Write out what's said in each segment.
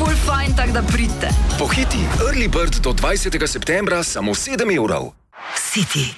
ful fajn, tak da pridite. Pohiti, Early Bird do 20. septembra samo 7 €. City.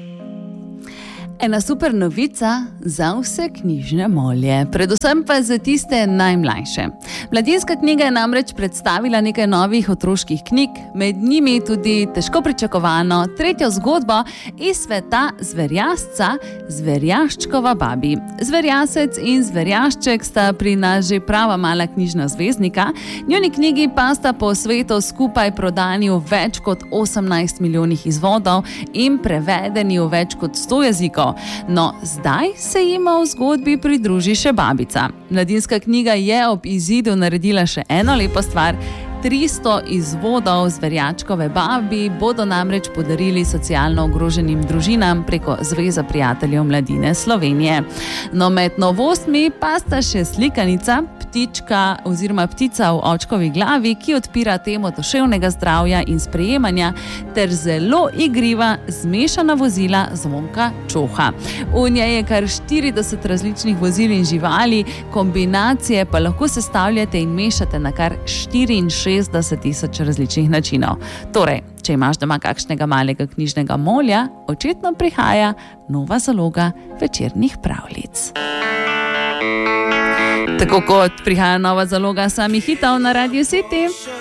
Ena super novica za vse knjižne molje, predvsem pa za tiste najmlajše. Mladinska knjiga je namreč predstavila nekaj novih otroških knjig, med njimi tudi težko pričakovano tretjo zgodbo iz sveta zverjasca Zverjaščkova babi. Zverjasec in zverjašček sta pri nas že prava mala knjižna zvezdnika, njuni knjigi pa sta po svetu skupaj prodani v več kot 18 milijonih izvodov in prevedeni v več kot 100 jezikov. No, zdaj se jima v zgodbi pridruži še babica. Mladinska knjiga je ob izidu naredila še eno lepo stvar. 300 izvodov Zverjačkove babi bodo namreč podarili socialno ogroženim družinam preko Zveze prijateljev mladine Slovenije. No, med novostmi pa sta še slikanica, ptička oziroma ptica v očkovi glavi, ki odpira temo duševnega zdravja in sprejemanja, ter zelo igriva zmešana vozila Zvonka Čoha. V njej je kar 40 različnih vozil in živali, kombinacije pa lahko sestavljate in mešate na kar 64,000 različnih načinov. Torej, če imaš doma kakšnega malega knjižnega molja, očitno prihaja nova zaloga večernih pravljic. Tako kot prihaja nova zaloga samih hitov na Radio City.